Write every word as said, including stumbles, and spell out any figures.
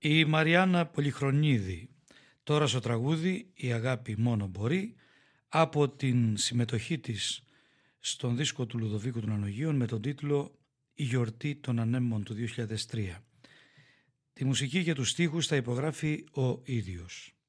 Η Μαριάννα Πολυχρονίδη, τώρα στο τραγούδι «Η αγάπη μόνο μπορεί», από την συμμετοχή της στον δίσκο του Λουδοβίκου των Ανογείων με τον τίτλο «Η γιορτή των ανέμων» του δύο χιλιάδες τρία. Τη μουσική και τους στίχους θα υπογράφει ο ίδιος.